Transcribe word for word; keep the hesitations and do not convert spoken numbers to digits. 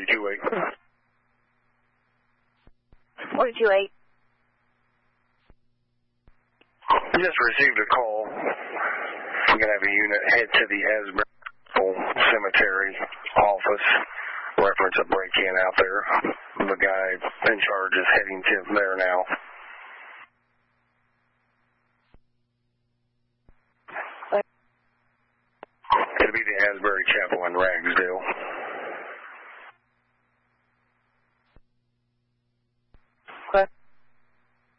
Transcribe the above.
forty-two eight. forty-two eight. We just received a call. We're going to have a unit head to the Asbury Cemetery office. Reference a break-in out there. The guy in charge is heading to there now. It'll be the Asbury Chapel in Ragsdale.